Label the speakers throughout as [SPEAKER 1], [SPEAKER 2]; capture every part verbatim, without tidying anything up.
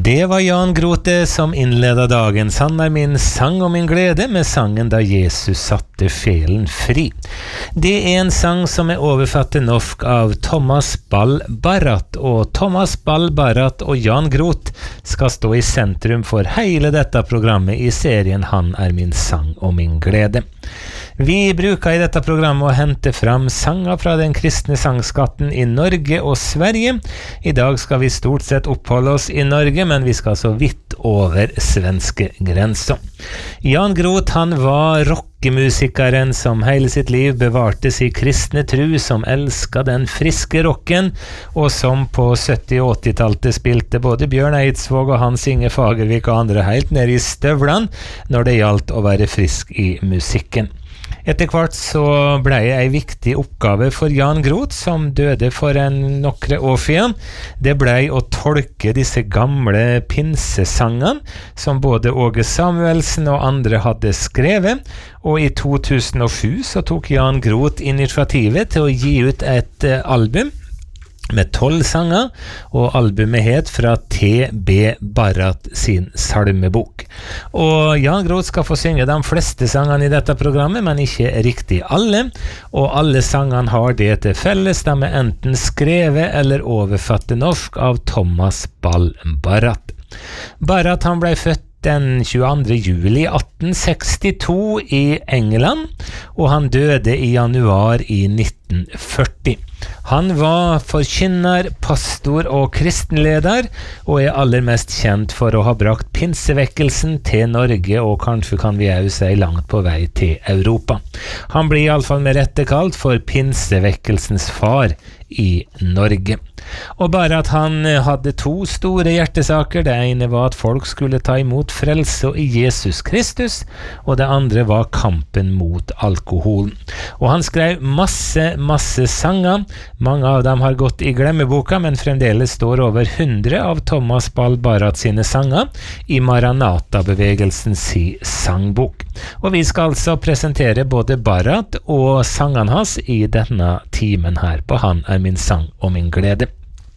[SPEAKER 1] Det var Jan Grote som innleda dagens Han er min sang og min glede med sangen Da Jesus satte felen fri. Det er en sang som er oversatt til norsk av Thomas Ball Barrat, og Thomas Ball Barrat og Jan Grote skal stå i sentrum for hele dette programmet i serien Han er min sang og min glede. Vi bruker i dette programmet å hente fram sanger fra den kristne sangskatten i Norge og Sverige. I dag skal vi stort sett oppholde oss i Norge, men vi skal så vidt over svenske grenser. Jan Grote, han var rockemusikeren som hele sitt liv bevarte sin kristne tru, som elsket den friske rocken, og som på sytti- og åtti-tallet spilte både Bjørn Eidsvåg og Hans Inge Fagervik og andre helt ned i støvlene når det gjaldt å være frisk i musikken. Etter hvert så ble det en viktig oppgave for Jan Grote, som døde for en nokre år siden. Det ble å tolke disse gamle pinsesangene, som både Åge Samuelsen og andre hadde skrevet, og i to tusen og sju så tok Jan Grote initiativet til å gi ut et uh, album med tolv sanger, og albumet het Fra T B Barrat sin salmebok. Og Jan Grote skal få synge de fleste sangene i dette programmet, men ikke riktig alle, og alle sangene har det til felles, de er enten skrevet eller oversatt til norsk av Thomas Ball Barrat. Barrat, han ble født den tjueandre juli atten sekstito i England, og han døde i januar i nitten førti. Han var forkynner, pastor og kristenleder, og er aller mest kjent for å ha brakt pinsevekkelsen til Norge, og kanskje kan vi også si langt på vei til Europa. Han blir i alle fall med rette kalt for pinsevekkelsens far i Norge. Og bare at han hadde to store hjertesaker. Det ene var at folk skulle ta imot frelse i Jesus Kristus, og det andre var kampen mot alkoholen. Og han skrev masse, masse sanger. Mange av dem har gått i glemmeboka, men fremdeles står over hundre av Thomas Ball Barrat sine sanger i Maranata-bevegelsens sangbok. Og vi skal altså presentere både Barrat og sangene hans i denne timen her på Han er min sang og min glede.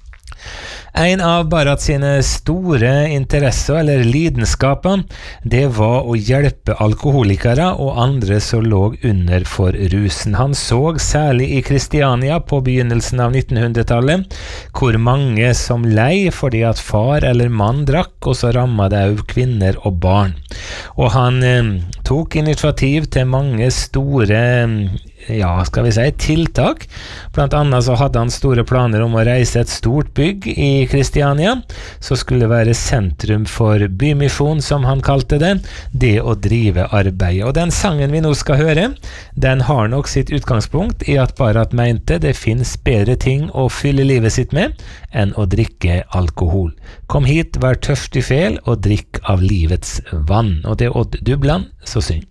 [SPEAKER 1] En av Barrat sine store interesser eller lidenskaper, det var å hjelpe alkoholikere og andre som lå under for rusen. Han så særlig i Kristiania på begynnelsen av nittenhundretallet hvor mange som lei fordi at far eller mann drakk, og så rammet det også kvinner og barn. Og han eh, tok initiativ til mange store ja, skal vi si, tiltak. Blant annet så hadde han store planer om å reise et stort bygg i Kristiania, så skulle det være sentrum for bymisjon, som han kalte det, det å drive arbeid. Og den sangen vi nå skal høre, den har nok sitt utgangspunkt i at Barrat mente det finnes bedre ting å fylle livet sitt med enn å drikke alkohol. Kom hit, vær tørstig fel, og drikk av livets vann. Og det er Odd Dubland, så syng.